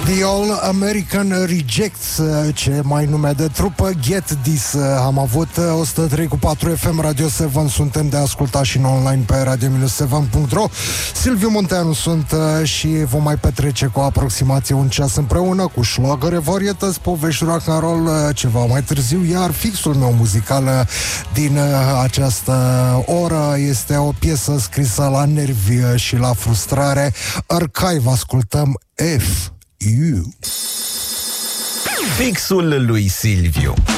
The All American Rejects, ce mai nume de trupă, Get This. Am avut 103.4 FM Radio 7, suntem de ascultat și în online pe radio-7.ro. Silviu Munteanu sunt și vom mai petrece cu aproximație un ceas împreună cu șlagăre, varietăți, povești, rock and roll ceva mai târziu, iar fixul meu muzical din această oră este o piesă scrisă la nervi și la frustrare. Archive, ascultăm F. Fixul lui Silviu.